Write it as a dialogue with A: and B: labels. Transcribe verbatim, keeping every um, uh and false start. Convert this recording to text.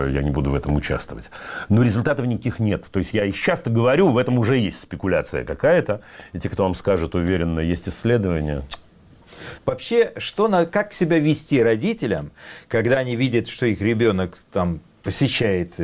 A: я не буду в этом участвовать. Но результатов никаких нет. То есть я и часто говорю, в этом уже есть спекуляция какая-то. И те, кто вам скажет уверенно, есть исследования.
B: Вообще, что, на, как себя вести родителям, когда они видят, что их ребенок там посещает